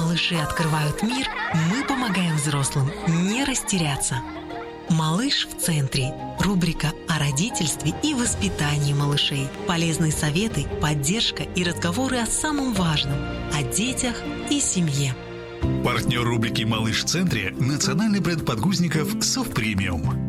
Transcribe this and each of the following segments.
малыши открывают мир, мы помогаем взрослым не растеряться. «Малыш в центре» – рубрика о родительстве и воспитании малышей. Полезные советы, поддержка и разговоры о самом важном – о детях и семье. Партнер рубрики «Малыш в центре» – национальный бренд подгузников «Софт Премиум».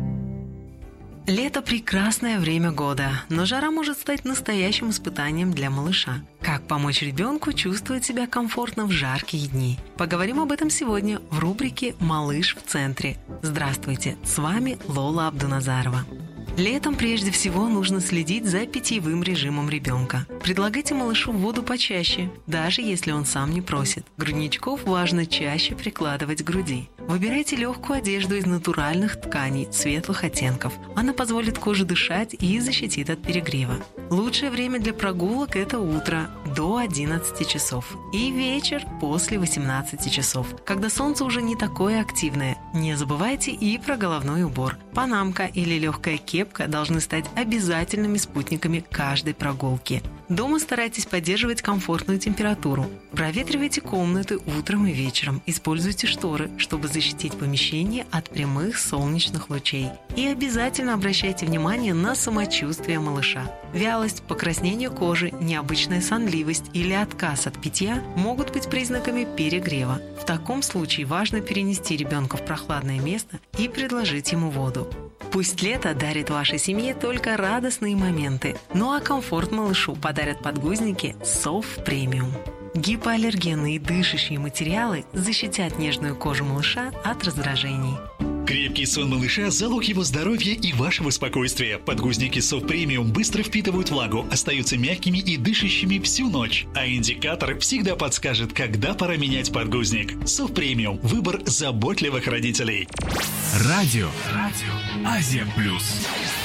Лето – прекрасное время года, но жара может стать настоящим испытанием для малыша. Как помочь ребенку чувствовать себя комфортно в жаркие дни? Поговорим об этом сегодня в рубрике «Малыш в центре». Здравствуйте, с вами Лола Абдуназарова. Летом прежде всего нужно следить за питьевым режимом ребенка. Предлагайте малышу воду почаще, даже если он сам не просит. Грудничков важно чаще прикладывать к груди. Выбирайте легкую одежду из натуральных тканей светлых оттенков. Она позволит коже дышать и защитит от перегрева. Лучшее время для прогулок – это утро до 11 часов и вечер после 18 часов, когда солнце уже не такое активное. Не забывайте и про головной убор. Панамка или легкая кепка должны стать обязательными спутниками каждой прогулки. Дома старайтесь поддерживать комфортную температуру. Проветривайте комнаты утром и вечером. Используйте шторы, чтобы защитить помещение от прямых солнечных лучей. И обязательно обращайте внимание на самочувствие малыша. Вялость, покраснение кожи, необычная сонливость или отказ от питья могут быть признаками перегрева. В таком случае важно перенести ребенка в прохладное место и предложить ему воду. Пусть лето дарит вашей семье только радостные моменты, ну а комфорт малышу подарят подгузники Soft Premium. Гипоаллергенные дышащие материалы защитят нежную кожу малыша от раздражений. Крепкий сон малыша – залог его здоровья и вашего спокойствия. Подгузники Soft Premium быстро впитывают влагу, остаются мягкими и дышащими всю ночь. А индикатор всегда подскажет, когда пора менять подгузник. Soft Premium – выбор заботливых родителей. Радио. Азия Плюс.